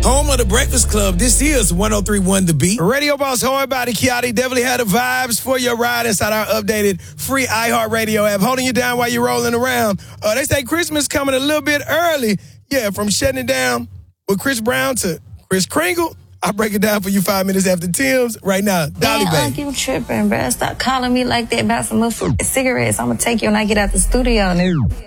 Home of the Breakfast Club. This is 103.1 The Beat. Radio boss, Hard Body Kiati definitely had the vibes for your ride inside our updated free iHeartRadio app. Holding you down while you're rolling around. They say Christmas coming a little bit early. Yeah, from shutting it down with Chris Brown to Chris Kringle. I'll break it down for you 5 minutes after Tim's. Right now, Dolly Bay. You tripping, bruh. Stop calling me like that about some cigarettes. I'm going to take you when I get out the studio.